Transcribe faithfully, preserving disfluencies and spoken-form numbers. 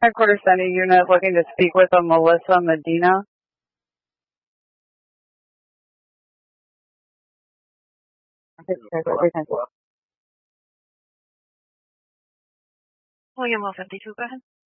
Headquarters Center unit looking to speak with a Melissa Medina. William Will fifty-two, go ahead.